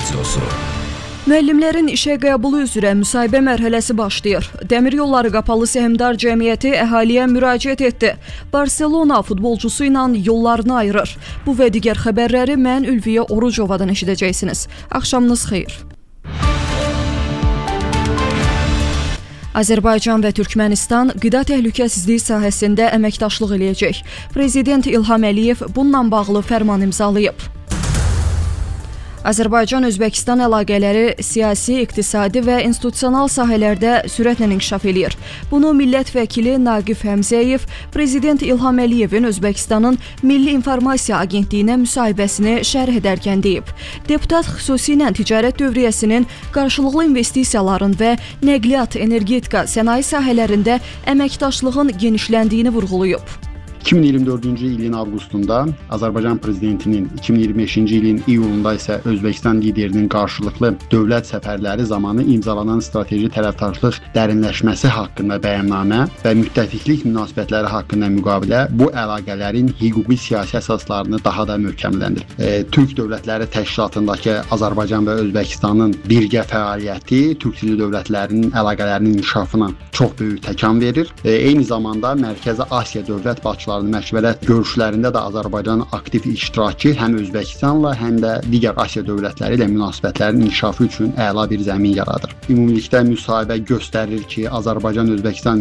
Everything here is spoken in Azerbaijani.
Radiosu. Müəllimlərin işə qəbulu üzrə müsahibə mərhələsi başlayır. Dəmir Yolları Qapalı Səhmdar Cəmiyyəti əhaliyə müraciət etdi. Barselona futbolcusu ilə yollarını ayırır. Bu və digər xəbərləri mən Ülviyə Orucovadan eşidəcəksiniz. Axşamınız xeyir. Azərbaycan və Türkmənistan qida təhlükəsizliyi sahəsində əməkdaşlıq eləyəcək. Prezident İlham Əliyev bununla bağlı fərman imzalayıb. Azərbaycan-Özbəkistan əlaqələri siyasi, iqtisadi və institusional sahələrdə sürətlə inkişaf eləyir. Bunu millət vəkili Naqif Həmzəyev Prezident İlham Əliyevin Özbəkistanın Milli İnformasiya Agentliyinə müsahibəsini şərh edərkən deyib. Deputat xüsusilə ticarət dövriyyəsinin qarşılıqlı investisiyaların və nəqliyyat, energetika, sənaye sahələrində əməkdaşlığın genişləndiyini vurğulayıb. 2024-cü ilin avqustunda Azərbaycan prezidentinin, 2025-ci ilin iyulunda isə Özbəkistan liderinin qarşılıqlı dövlət səfərləri zamanı imzalanan strateji tərəfdaşlıq dərinləşməsi haqqında bəyannamə və müttəfiqlik münasibətləri haqqında müqavilə bu əlaqələrin hüquqi siyasi əsaslarını daha da möhkəmləndirir. Türk Dövlətləri Təşkilatındakı Azərbaycan və Özbəkistanın birgə fəaliyyəti türk dilli dövlətlərinin əlaqələrinin inkişafına çox böyük təkan verir. Eyni zamanda Mərkəzi Asiya dövlət başçıları məşvərət görüşlərində də Azərbaycanın aktiv iştirakı həm Özbəkistanla, həm də digər Asiya dövlətləri ilə münasibətlərin inkişafı üçün əla bir zəmin yaradır. Ümumilikdə müsahibə göstərir ki, Azərbaycan-Özbəkistan